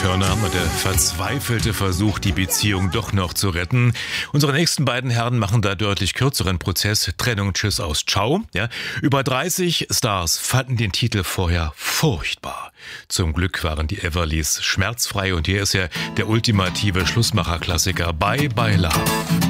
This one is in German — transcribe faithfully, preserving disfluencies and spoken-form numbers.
Turner und der verzweifelte Versuch, die Beziehung doch noch zu retten. Unsere nächsten beiden Herren machen da deutlich kürzeren Prozess. Trennung, Tschüss aus Ciao. Ja, über dreißig Stars fanden den Titel vorher furchtbar. Zum Glück waren die Everlys schmerzfrei und hier ist ja der ultimative Schlussmacher-Klassiker Bye Bye Love.